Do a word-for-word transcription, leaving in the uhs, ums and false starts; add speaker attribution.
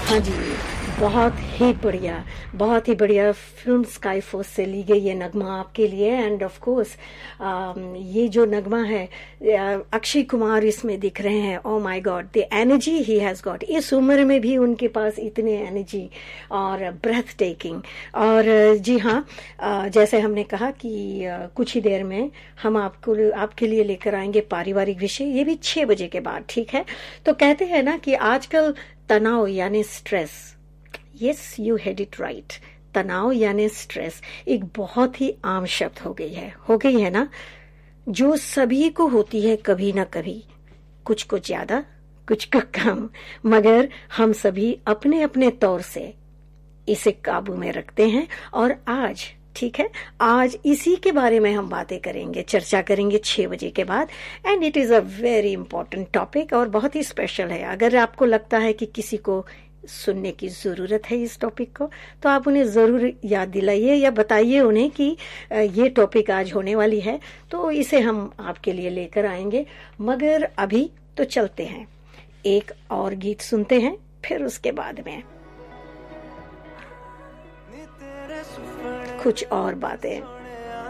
Speaker 1: हाँ जी, बहुत ही बढ़िया, बहुत ही बढ़िया फ़िल्म स्काई फोर्स से ली गई ये नगमा आपके लिए। एंड ऑफ कोर्स ये जो नगमा है, अ, अक्षय कुमार इसमें दिख रहे हैं। Oh my God, the energy he has got. इस उम्र में भी उनके पास इतने एनर्जी और ब्रेथ टेकिंग। और अ, जी हाँ, अ, जैसे हमने कहा कि अ, कुछ ही देर में हम आपको आपके लिए लेकर आएंगे पारिवारिक विषय, ये भी छः बजे के बाद, ठीक है। तो कहते हैं ना कि आजकल तनाव यानी stress, yes you head it right, तनाव यानी स्ट्रेस एक बहुत ही आम शब्द हो गई है हो गई है ना, जो सभी को होती है कभी ना कभी, कुछ को ज्यादा कुछ को कम, मगर हम सभी अपने अपने तौर से इसे काबू में रखते हैं। और आज, ठीक है, आज इसी के बारे में हम बातें करेंगे, चर्चा करेंगे छह बजे के बाद। And it is a very important topic और बहुत ही स्पेशल है। अगर आपको लगता है कि किसी को सुनने की ज़रूरत है इस टॉपिक को, तो आप उन्हें ज़रूर याद दिलाइए या बताइए उन्हें कि ये टॉपिक आज होने वाली है, तो इसे हम आपके लिए लेकर आएंगे। मगर अभी तो चलते हैं, एक और गीत सुनते हैं, फिर उसके बाद में कुछ और बातें।